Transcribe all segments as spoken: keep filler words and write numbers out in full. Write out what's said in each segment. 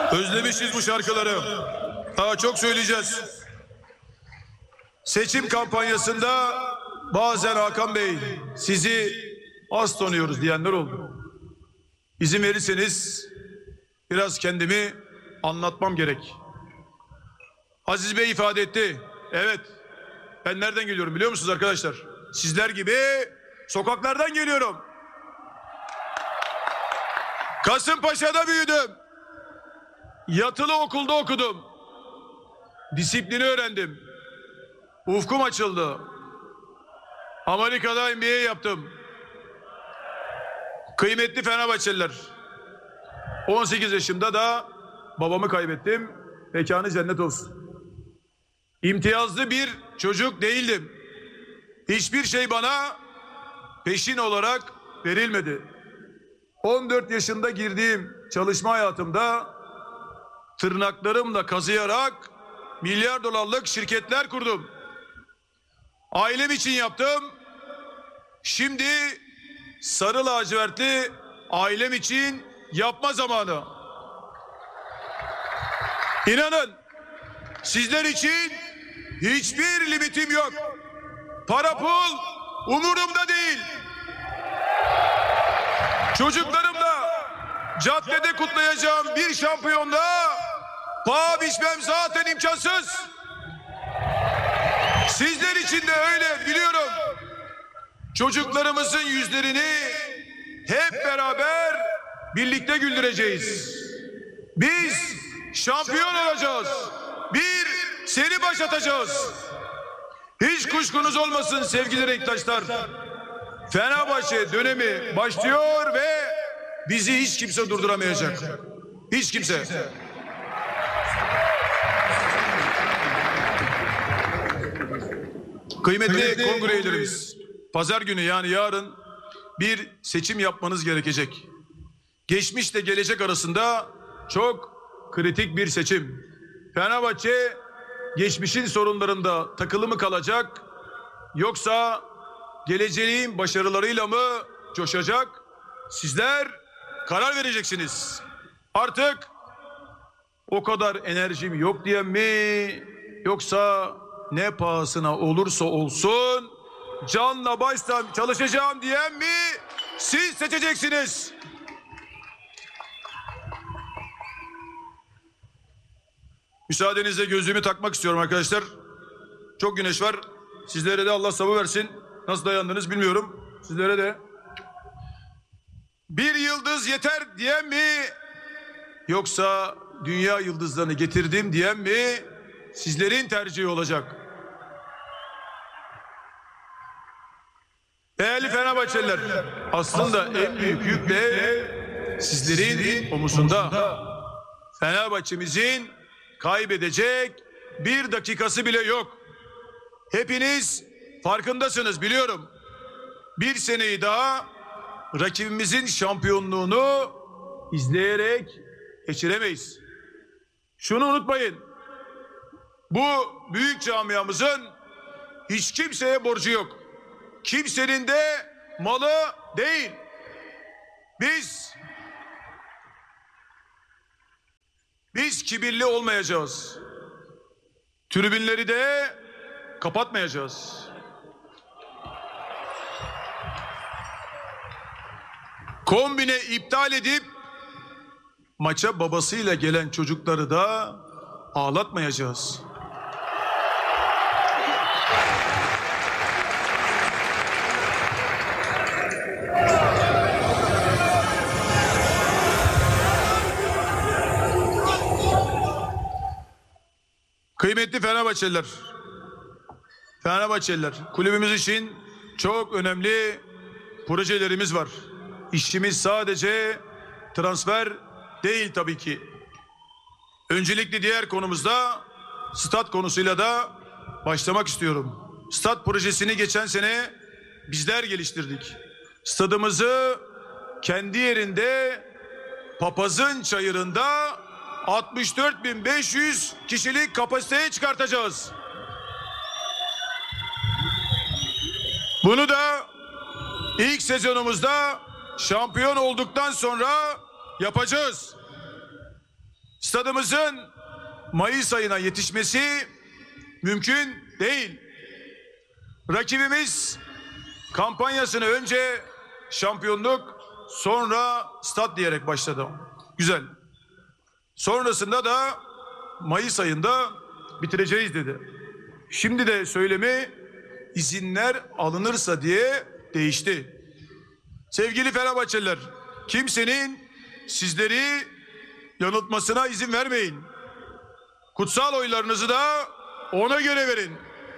Özlemişiz bu şarkıları. Daha çok söyleyeceğiz. Seçim kampanyasında bazen Hakan Bey sizi az tanıyoruz diyenler oldu. İzin verirseniz biraz kendimi anlatmam gerek. Aziz Bey ifade etti. Evet, ben nereden geliyorum biliyor musunuz arkadaşlar? Sizler gibi sokaklardan geliyorum. Kasımpaşa'da büyüdüm. Yatılı okulda okudum. Disiplini öğrendim. Ufkum açıldı. Amerika'da M B A yaptım. Kıymetli Fenerbahçeliler, on sekiz yaşımda da babamı kaybettim. Mekanı cennet olsun. İmtiyazlı bir çocuk değildim. Hiçbir şey bana peşin olarak verilmedi. on dört yaşında girdiğim çalışma hayatımda tırnaklarımla kazıyarak milyar dolarlık şirketler kurdum. Ailem için yaptım. Şimdi sarı lacivertli ailem için yapma zamanı. İnanın, sizler için hiçbir limitim yok. Para pul umurumda değil. Çocuklarımla caddede kutlayacağım bir şampiyonda paha biçmem zaten imkansız. Sizler için de öyle, biliyorum. Çocuklarımızın yüzlerini hep beraber birlikte güldüreceğiz. Biz şampiyon olacağız. Bir seri başlatacağız. Hiç kuşkunuz olmasın sevgili renktaşlar. Fenerbahçe dönemi başlıyor ve bizi hiç kimse durduramayacak. Hiç kimse. Kıymetli kongre üyelerimiz, pazar günü yani yarın bir seçim yapmanız gerekecek. Geçmişle gelecek arasında çok kritik bir seçim. Fenerbahçe geçmişin sorunlarında takılı mı kalacak, yoksa geleceğin başarılarıyla mı coşacak? Sizler karar vereceksiniz. Artık o kadar enerjim yok diyen mi, yoksa ne pahasına olursa olsun canla başla çalışacağım diyen mi, siz seçeceksiniz. Müsaadenizle gözlüğümü takmak istiyorum arkadaşlar. Çok güneş var. Sizlere de Allah sabır versin. Nasıl dayandınız bilmiyorum. Sizlere de. Bir yıldız yeter diyen mi, yoksa dünya yıldızlarını getirdim diyen mi, sizlerin tercihi olacak. Değerli Fenerbahçeliler, aslında en büyük yük de sizlerin omuzunda. Fenerbahçemizin kaybedecek bir dakikası bile yok. Hepiniz farkındasınız, biliyorum. Bir seneyi daha rakibimizin şampiyonluğunu izleyerek geçiremeyiz. Şunu unutmayın. Bu büyük camiamızın hiç kimseye borcu yok. Kimsenin de malı değil. Biz biz kibirli olmayacağız. Tribünleri de kapatmayacağız. Kombine iptal edip maça babasıyla gelen çocukları da ağlatmayacağız. Kıymetli Fenerbahçeliler, Fenerbahçeliler, kulübümüz için çok önemli projelerimiz var. İşimiz sadece transfer değil tabii ki. Öncelikli diğer konumuzda stat konusuyla da başlamak istiyorum. Stat projesini geçen sene bizler geliştirdik. Stadımızı kendi yerinde Papazın Çayırı'nda altmış dört bin beş yüz kişilik kapasiteye çıkartacağız. Bunu da ilk sezonumuzda şampiyon olduktan sonra yapacağız. Stadımızın Mayıs ayına yetişmesi mümkün değil. Rakibimiz kampanyasını önce şampiyonluk, sonra stat diyerek başladı. Güzel. Sonrasında da Mayıs ayında bitireceğiz dedi. Şimdi de söylemi izinler alınırsa diye değişti. Sevgili Fenerbahçeliler, kimsenin sizleri yanıltmasına izin vermeyin. Kutsal oylarınızı da ona göre verin.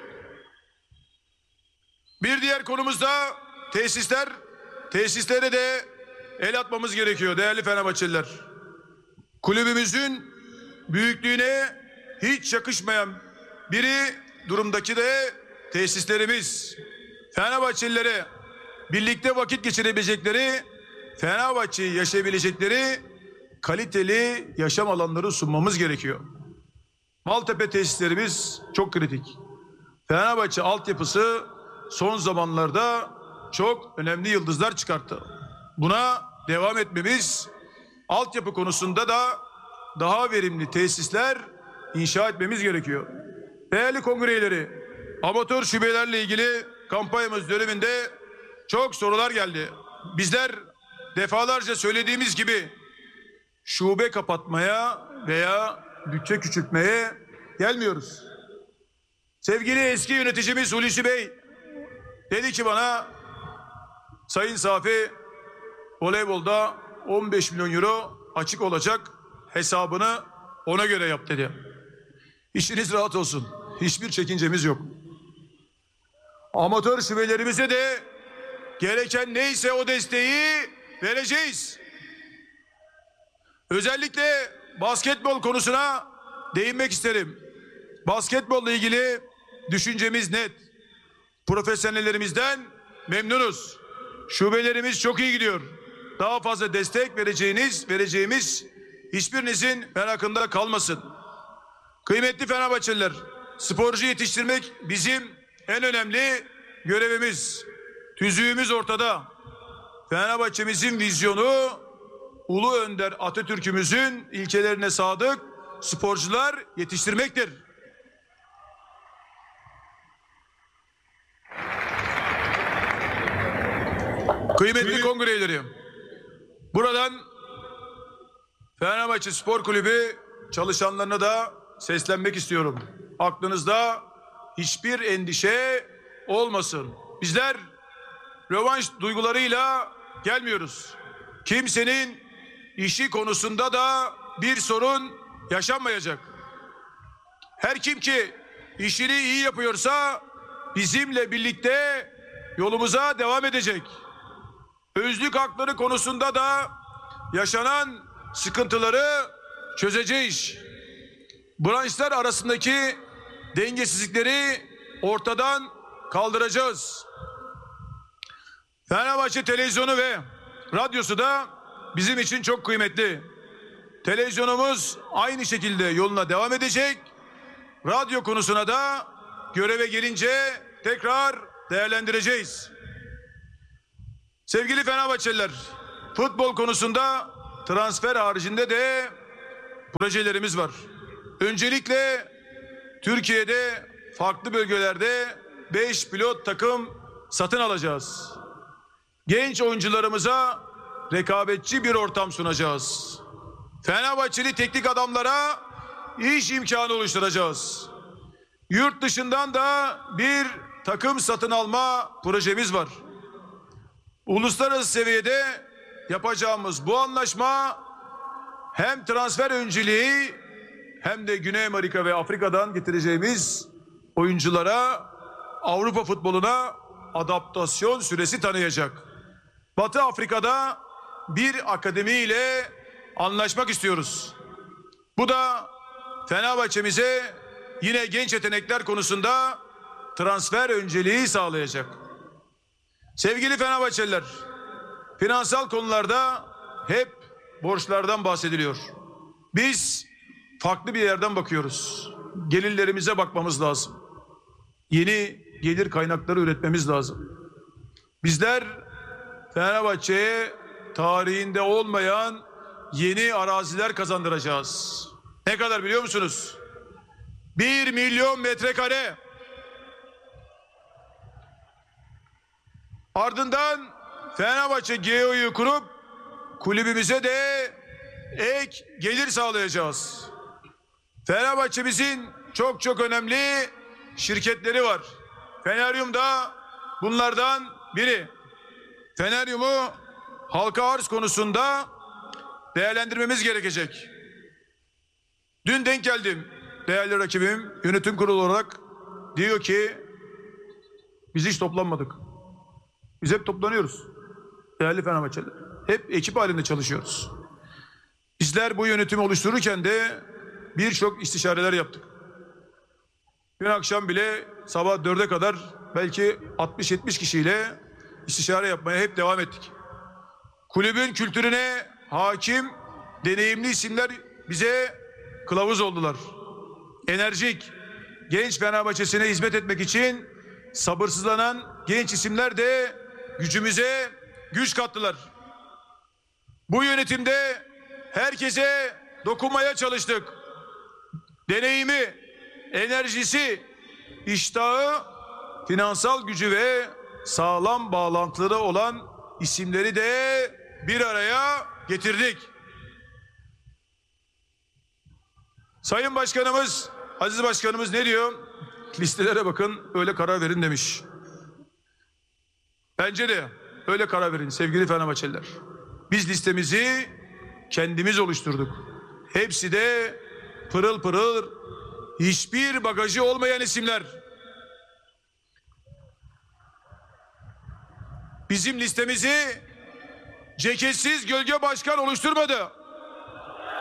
Bir diğer konumuz da tesisler. Tesislere de el atmamız gerekiyor değerli Fenerbahçeliler. Kulübümüzün büyüklüğüne hiç yakışmayan biri durumdaki de tesislerimiz. Fenerbahçelilere birlikte vakit geçirebilecekleri, Fenerbahçe'yi yaşayabilecekleri kaliteli yaşam alanları sunmamız gerekiyor. Maltepe tesislerimiz çok kritik. Fenerbahçe altyapısı son zamanlarda çok önemli yıldızlar çıkarttı. Buna devam etmemiz, altyapı konusunda da daha verimli tesisler inşa etmemiz gerekiyor. Değerli kongre üyeleri, amatör şubelerle ilgili kampanyamız döneminde çok sorular geldi. Bizler defalarca söylediğimiz gibi şube kapatmaya veya bütçe küçültmeye gelmiyoruz. Sevgili eski yöneticimiz Hulusi Bey dedi ki bana, Sayın Safi, voleybolda on beş milyon euro açık olacak, hesabını ona göre yap dedi. İşiniz rahat olsun. Hiçbir çekincemiz yok. Amatör şubelerimize de gereken neyse o desteği vereceğiz. Özellikle basketbol konusuna değinmek isterim. Basketbolla ilgili düşüncemiz net. Profesyonellerimizden memnunuz. Şubelerimiz çok iyi gidiyor. Daha fazla destek vereceğiniz, vereceğimiz hiçbirinizin merakında kalmasın. Kıymetli Fenerbahçeliler, sporcu yetiştirmek bizim en önemli görevimiz. Tüzüğümüz ortada. Fenerbahçemizin vizyonu, Ulu Önder Atatürk'ümüzün ilkelerine sadık sporcular yetiştirmektir. Kıymetli kongre üyeleri, buradan Fenerbahçe Spor Kulübü çalışanlarına da seslenmek istiyorum. Aklınızda hiçbir endişe olmasın. Bizler rövanş duygularıyla gelmiyoruz. Kimsenin işi konusunda da bir sorun yaşanmayacak. Her kim ki işini iyi yapıyorsa bizimle birlikte yolumuza devam edecek. Özlük hakları konusunda da yaşanan sıkıntıları çözeceğiz. Branşlar arasındaki dengesizlikleri ortadan kaldıracağız. Fenerbahçe televizyonu ve radyosu da bizim için çok kıymetli. Televizyonumuz aynı şekilde yoluna devam edecek. Radyo konusuna da göreve gelince tekrar değerlendireceğiz. Sevgili Fenerbahçeliler, futbol konusunda transfer haricinde de projelerimiz var. Öncelikle Türkiye'de farklı bölgelerde beş pilot takım satın alacağız. Genç oyuncularımıza rekabetçi bir ortam sunacağız. Fenerbahçeli teknik adamlara iş imkanı oluşturacağız. Yurt dışından da bir takım satın alma projemiz var. Uluslararası seviyede yapacağımız bu anlaşma hem transfer önceliği hem de Güney Amerika ve Afrika'dan getireceğimiz oyunculara Avrupa futboluna adaptasyon süresi tanıyacak. Batı Afrika'da bir akademi ile anlaşmak istiyoruz. Bu da Fenerbahçe'mize yine genç yetenekler konusunda transfer önceliği sağlayacak. Sevgili Fenerbahçeliler, finansal konularda hep borçlardan bahsediliyor. Biz farklı bir yerden bakıyoruz. Gelirlerimize bakmamız lazım. Yeni gelir kaynakları üretmemiz lazım. Bizler Fenerbahçe'ye tarihinde olmayan yeni araziler kazandıracağız. Ne kadar biliyor musunuz? Bir milyon metrekare. Ardından Fenerbahçe G O'yu kurup kulübümüze de ek gelir sağlayacağız. Fenerbahçe'mizin çok çok önemli şirketleri var. Feneryum da bunlardan biri. Feneryum'u halka arz konusunda değerlendirmemiz gerekecek. Dün denk geldim. Değerli rakibim yönetim kurulu olarak diyor ki biz hiç toplanmadık. Biz hep toplanıyoruz. Değerli Fenerbahçeliler. Hep ekip halinde çalışıyoruz. Bizler bu yönetimi oluştururken de birçok istişareler yaptık. Dün akşam bile sabah dörde kadar belki altmış yetmiş kişiyle istişare yapmaya hep devam ettik. Kulübün kültürüne hakim, deneyimli isimler bize kılavuz oldular. Enerjik, genç Fenerbahçe'sine hizmet etmek için sabırsızlanan genç isimler de gücümüze güç kattılar. Bu yönetimde herkese dokunmaya çalıştık. Deneyimi, enerjisi, iştahı, finansal gücü ve sağlam bağlantıları olan isimleri de bir araya getirdik. Sayın Başkanımız, Aziz Başkanımız ne diyor? Listelere bakın, öyle karar verin demiş. Bence de öyle karar verin sevgili Fenerbahçeliler. Biz listemizi kendimiz oluşturduk. Hepsi de pırıl pırıl, hiçbir bagajı olmayan isimler. Bizim listemizi ceketsiz gölge başkan oluşturmadı.